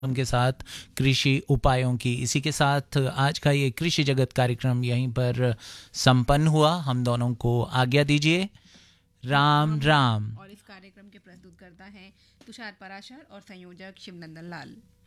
उनके साथ कृषि उपायों की। इसी के साथ आज का ये कृषि जगत कार्यक्रम यहीं पर संपन्न हुआ। हम दोनों को आज्ञा दीजिए। राम राम। और इस कार्यक्रम के प्रस्तुतकर्ता हैं तुषार पराशर और संयोजक शिवनंदन लाल।